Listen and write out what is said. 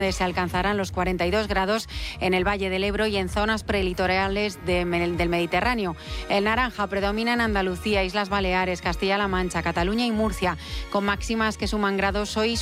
se alcanzarán los 42 grados en el Valle del Ebro y en zonas prelitorales del Mediterráneo. El naranja predomina en Andalucía, Islas Baleares, Castilla-La Mancha, Cataluña y Murcia, con máximas que suman grados hoy